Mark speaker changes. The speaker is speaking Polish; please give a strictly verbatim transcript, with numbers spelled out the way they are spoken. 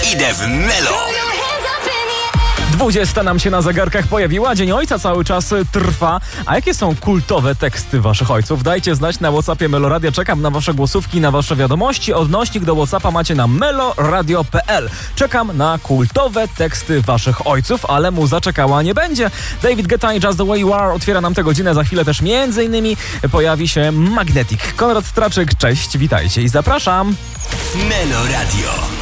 Speaker 1: Idę w Melo.
Speaker 2: dwudziesta nam się na zegarkach pojawiła, Dzień Ojca cały czas trwa. A jakie są kultowe teksty waszych ojców? Dajcie znać na WhatsAppie Meloradia. Czekam na wasze głosówki, na wasze wiadomości. Odnośnik do WhatsAppa macie na meloradio kropka p l. Czekam na kultowe teksty waszych ojców, ale muza czekała nie będzie. David Guetta i Just the Way You Are otwiera nam tę godzinę. Za chwilę też między innymi pojawi się Magnetic. Konrad Straczyk, cześć, witajcie i zapraszam.
Speaker 1: Meloradio.